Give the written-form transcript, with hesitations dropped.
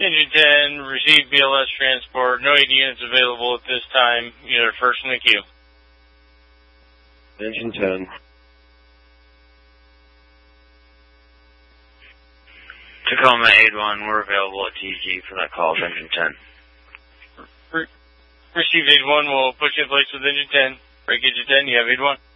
Engine 10, receive BLS transport. No 80 units available at this time. You're first in the queue. Engine 10. Tacoma 8-1, we're available at TG for that call with Engine 10. Received 8-1, we'll put you in place with Engine 10. Break Engine 10, you have 8-1.